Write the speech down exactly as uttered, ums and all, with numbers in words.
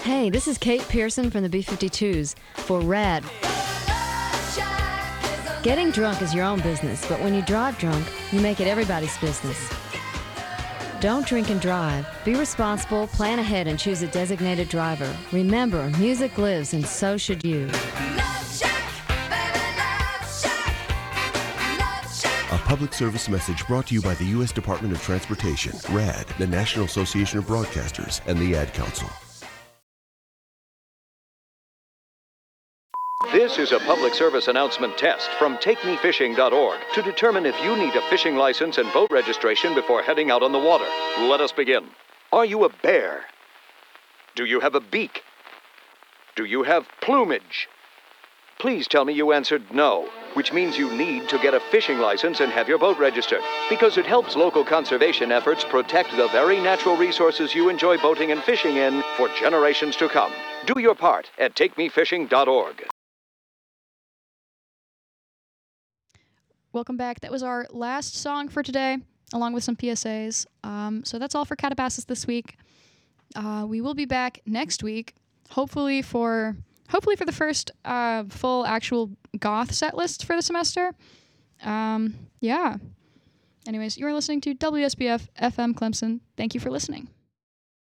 Hey, this is Kate Pearson from the B fifty-twos for RAD. Getting drunk is your own business, but when you drive drunk, you make it everybody's business. Don't drink and drive. Be responsible, plan ahead, and choose a designated driver. Remember, music lives, and so should you. A public service message brought to you by the U S Department of Transportation, RAD, the National Association of Broadcasters, and the Ad Council. This is a public service announcement test from take me fishing dot org to determine if you need a fishing license and boat registration before heading out on the water. Let us begin. Are you a bear? Do you have a beak? Do you have plumage? Please tell me you answered no, which means you need to get a fishing license and have your boat registered, because it helps local conservation efforts protect the very natural resources you enjoy boating and fishing in for generations to come. Do your part at take me fishing dot org. Welcome back. That was our last song for today, along with some P S As. Um, so that's all for Calabasas this week. Uh, we will be back next week, hopefully for hopefully for the first uh, full actual goth set list for the semester. Um, yeah. Anyways, you're listening to W S B F F M Clemson. Thank you for listening.